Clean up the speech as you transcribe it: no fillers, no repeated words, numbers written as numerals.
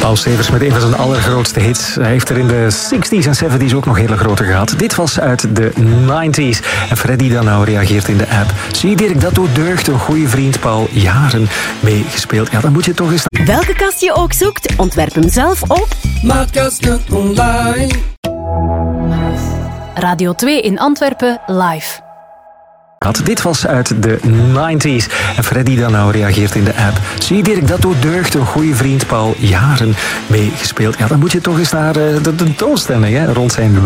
Paul Stevens met een van zijn allergrootste hits. Hij heeft er in de 60s en 70s ook nog hele grote gehad. Dit was uit de 90s. En Freddy dan nou reageert in de app. Zie je Dirk, dat doet deugd. Een goede vriend Paul, jaren meegespeeld. Ja, dan moet je toch eens... Welke kast je ook zoekt, ontwerp hem zelf op Maatkasten online. Radio 2 in Antwerpen live. Dit was uit de 90s. En Freddy dan nou reageert in de app. Zie je Dirk, dat doet deugd. Een goede vriend Paul, jaren meegespeeld. Ja, dan moet je toch eens naar de tentoonstelling rond zijn